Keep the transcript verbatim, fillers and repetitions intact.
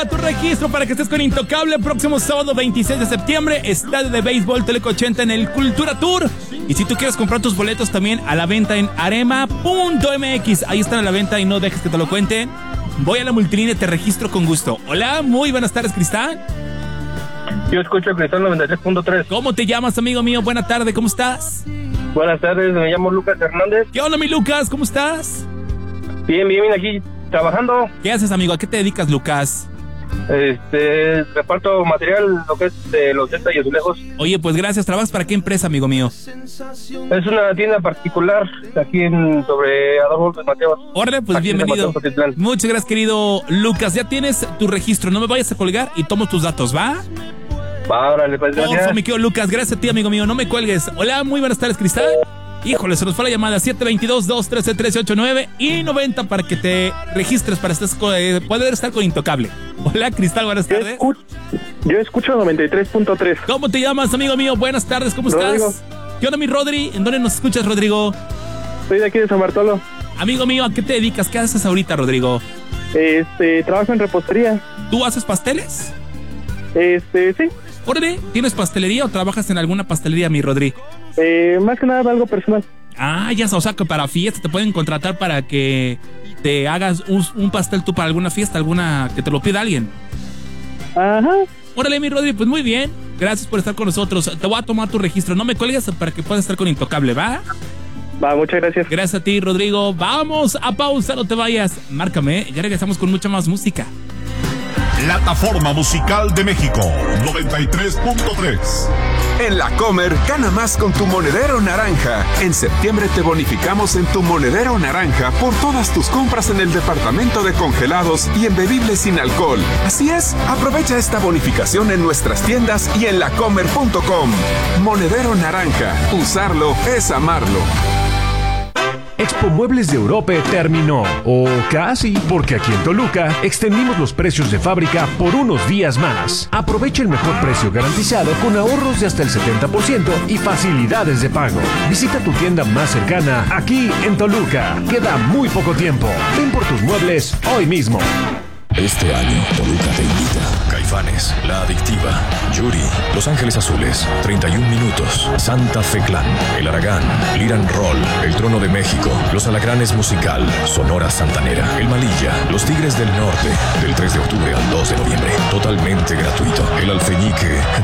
toma tu registro para que estés con Intocable. Próximo sábado veintiséis de septiembre, estadio de béisbol Teleco ochenta en el Cultura Tour. Y si tú quieres comprar tus boletos también a la venta en arema punto eme equis. Ahí están a la venta y no dejes que te lo cuenten. Voy a la multilínea y te registro con gusto. Hola, muy buenas tardes, Cristal. Yo escucho Cristal noventa y tres punto tres. ¿Cómo te llamas, amigo mío? Buena tarde, ¿cómo estás? Buenas tardes, me llamo Lucas Hernández. ¿Qué onda, mi Lucas? ¿Cómo estás? Bien, bien, bien, aquí trabajando. ¿Qué haces, amigo? ¿A qué te dedicas, Lucas? Este, reparto material, lo que es de los Z y azulejos. Oye, pues gracias. ¿Trabajas para qué empresa, amigo mío? Es una tienda particular aquí en sobre Adolfo Mateos. Órale, pues aquí bienvenido. Muchas gracias, querido Lucas. Ya tienes tu registro. No me vayas a colgar y tomo tus datos, ¿va? Va, órale, pues gracias. Porfa, mi querido Lucas, gracias a ti, amigo mío. No me cuelgues. Hola, muy buenas tardes, Cristal. Híjole, se nos fue la llamada siete dos dos, dos uno tres, uno tres ocho nueve y noventa para que te registres para estar, eh, poder estar con Intocable. Hola, Cristal, buenas tardes. Yo escucho, yo escucho noventa y tres punto tres. ¿Cómo te llamas, amigo mío? Buenas tardes, ¿cómo Rodrigo. estás? ¿Qué onda, mi Rodri? ¿En dónde nos escuchas, Rodrigo? Soy de aquí de San Bartolo. Amigo mío, ¿a qué te dedicas? ¿Qué haces ahorita, Rodrigo? Este, trabajo en repostería. ¿Tú haces pasteles? Este, sí. Órale, ¿tienes pastelería o trabajas en alguna pastelería, mi Rodri? Eh, más que nada algo personal. Ah, ya, o sea, que para fiesta te pueden contratar para que te hagas un, un pastel tú para alguna fiesta, alguna que te lo pida alguien. Ajá. Órale, mi Rodri, pues muy bien. Gracias por estar con nosotros. Te voy a tomar tu registro. No me cuelgues para que puedas estar con Intocable, ¿va? Va, muchas gracias. Gracias a ti, Rodrigo. Vamos a pausa, no te vayas. Márcame, ya regresamos con mucha más música. Plataforma Musical de México, noventa y tres punto tres. En La Comer, gana más con tu monedero naranja. En septiembre te bonificamos en tu monedero naranja por todas tus compras en el departamento de congelados y en bebibles sin alcohol. Así es, aprovecha esta bonificación en nuestras tiendas y en lacomer punto com. Monedero naranja, usarlo es amarlo. Expo Muebles de Europa terminó, o casi, porque aquí en Toluca extendimos los precios de fábrica por unos días más. Aprovecha el mejor precio garantizado con ahorros de hasta el setenta por ciento y facilidades de pago. Visita tu tienda más cercana aquí en Toluca. Queda muy poco tiempo. Ven por tus muebles hoy mismo. Este año, Toluca te invita. Caifanes, La Adictiva, Yuri, Los Ángeles Azules, treinta y un minutos, Santa Fe Clan, El Aragán, Liran Roll, El Trono de México, Los Alacranes Musical, Sonora Santanera, El Malilla, Los Tigres del Norte, del tres de octubre al dos de noviembre, totalmente gratuito. El Alfeñique,